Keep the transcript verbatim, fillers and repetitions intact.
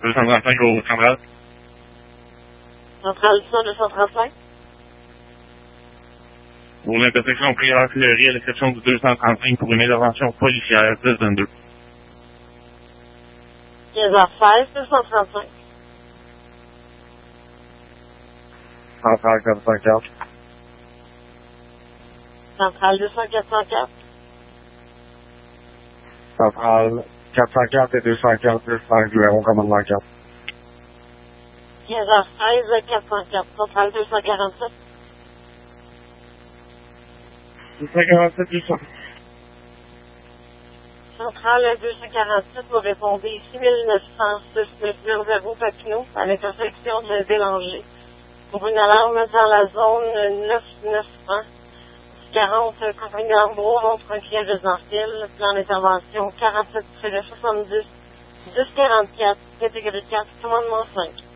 deux cent trente-cinq au central. Centrale du deux cent trente-cinq. Pour l'intersection Prière-Fleury à l'exception du deux cent trente-cinq pour une intervention policière, dix vingt-deux. quinze heures seize, deux cent trente-cinq. Centrale quatre cent quatre. Centrale deux cent quatre cent quatre. Centrale quatre cent quatre et deux cent quatre, deux cent numéro commandement quatre. quinze heures seize, quatre cent quatre. Centrale deux cent quarante-sept. deux cent quarante-sept, deux cents. Centrale deux cent quarante-sept, vous répondez six mille neuf cent six neuf zéro zéro Papineau à l'intersection de Bélanger. Pour une alarme dans la zone neuf neuf cents, quarante, compagnie de Lambro, montre un client résidentiel, plan d'intervention quarante-sept soixante-dix, dix quarante-quatre, catégorie quatre, commandement cinq.